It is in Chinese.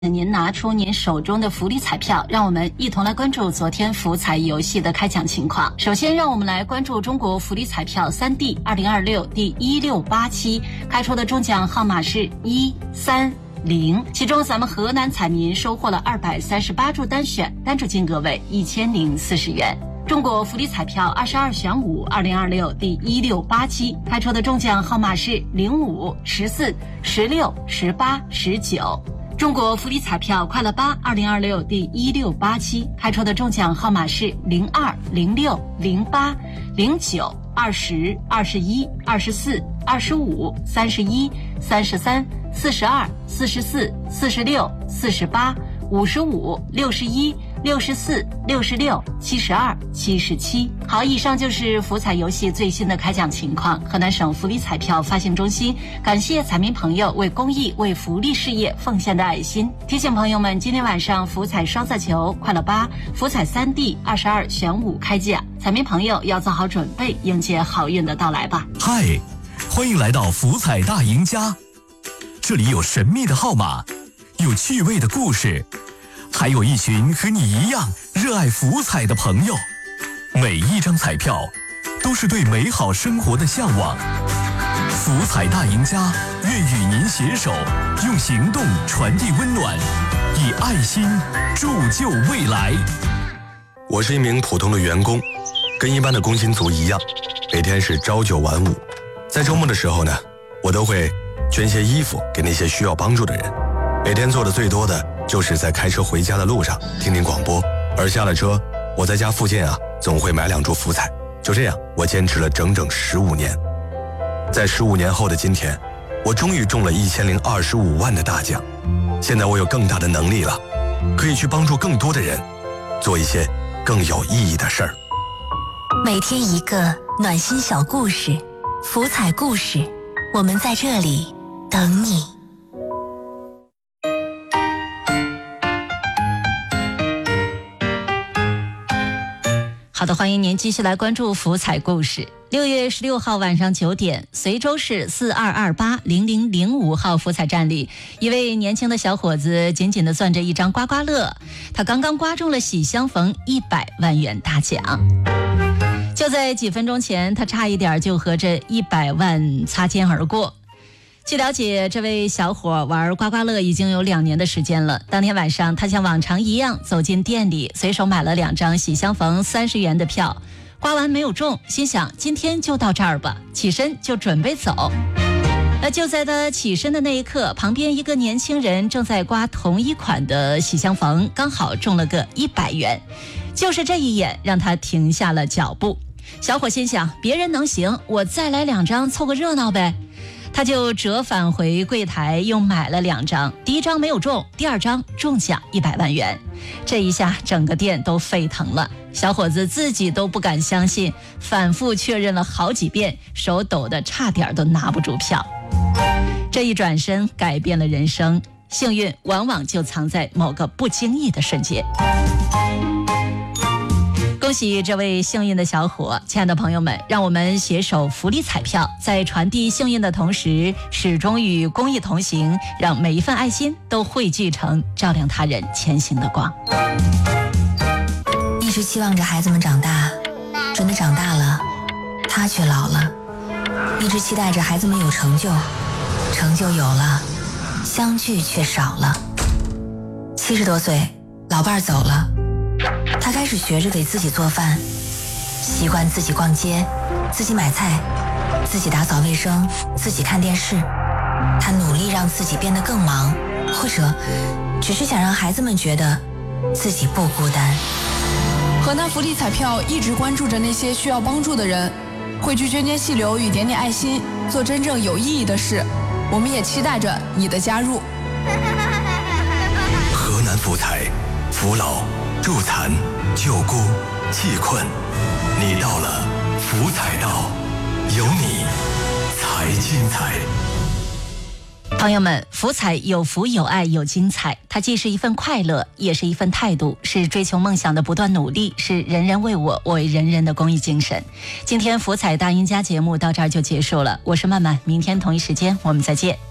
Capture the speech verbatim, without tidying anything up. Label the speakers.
Speaker 1: 您拿出您手中的福利彩票，让我们一同来关注昨天福彩游戏的开奖情况。首先，让我们来关注中国福利彩票三 D 二零二六第一六八期开出的中奖号码是一三零，其中咱们河南彩民收获了二百三十八注单选，单注金额为一千零四十元。中国福利彩票二十二选五二零二六第一六八期开出的中奖号码是零五、十四、十六、十八、十九。中国福利彩票快乐八二零二六第一六八期开出的中奖号码是零二、零六、零八、零九、二十、二十一、二十四、二十五、三十一、三十三、四十二、四十四、四十六、四十八、五十五、六十一、六十四、六十六、七十二、七十七。好，以上就是福彩游戏最新的开奖情况。河南省福利彩票发行中心感谢彩民朋友为公益、为福利事业奉献的爱心。提醒朋友们，今天晚上福彩双色球、快乐八、福彩三 D 二十二选五开奖，彩民朋友要做好准备，迎接好运的到来吧。
Speaker 2: 嗨，欢迎来到福彩大赢家，这里有神秘的号码，有趣味的故事，还有一群和你一样热爱福彩的朋友。每一张彩票都是对美好生活的向往。福彩大赢家愿与您携手，用行动传递温暖，以爱心铸就未来。
Speaker 3: 我是一名普通的员工，跟一般的工薪族一样，每天是朝九晚五。在周末的时候呢，我都会捐些衣服给那些需要帮助的人。每天做的最多的就是在开车回家的路上听听广播，而下了车，我在家附近啊总会买两注福彩。就这样，我坚持了整整十五年。在十五年后的今天，我终于中了一千零二十五万的大奖。现在我有更大的能力了，可以去帮助更多的人，做一些更有意义的事儿。
Speaker 4: 每天一个暖心小故事，福彩故事，我们在这里等你。
Speaker 1: 好的，欢迎您继续来关注福彩故事。六月十六号晚上九点，随州市四二二八零零零五号福彩站里，一位年轻的小伙子紧紧地攥着一张刮刮乐，他刚刚刮中了喜相逢一百万元大奖。就在几分钟前，他差一点就和这一百万擦肩而过。据了解，这位小伙玩刮刮乐已经有两年的时间了。当天晚上，他像往常一样走进店里，随手买了两张喜相逢三十元的票。刮完没有中，心想今天就到这儿吧，起身就准备走。那就在他起身的那一刻，旁边一个年轻人正在刮同一款的喜相逢，刚好中了个一百元。就是这一眼让他停下了脚步。小伙心想，别人能行，我再来两张凑个热闹呗。他就折返回柜台，又买了两张，第一张没有中，第二张中奖一百万元。这一下整个店都沸腾了，小伙子自己都不敢相信，反复确认了好几遍，手抖得差点都拿不住票。这一转身改变了人生，幸运往往就藏在某个不经意的瞬间。恭喜这位幸运的小伙，亲爱的朋友们，让我们携手福利彩票，在传递幸运的同时，始终与公益同行，让每一份爱心都汇聚成照亮他人前行的光。
Speaker 4: 一直期望着孩子们长大，真的长大了，他却老了。一直期待着孩子们有成就，成就有了，相聚却少了。七十多岁，老伴儿走了，他开始学着给自己做饭，习惯自己逛街，自己买菜，自己打扫卫生，自己看电视。他努力让自己变得更忙，或者只是想让孩子们觉得自己不孤单。
Speaker 5: 河南福利彩票一直关注着那些需要帮助的人，汇聚捐捐细流与点点爱心，做真正有意义的事。我们也期待着你的加入。
Speaker 3: 河南福彩，扶老助残救孤济困，你到了，福彩到，有你才精彩。
Speaker 1: 朋友们，福彩有福有爱有精彩，它既是一份快乐，也是一份态度，是追求梦想的不断努力，是人人为我，我为人人的公益精神。今天福彩大赢家节目到这儿就结束了，我是曼曼，明天同一时间我们再见。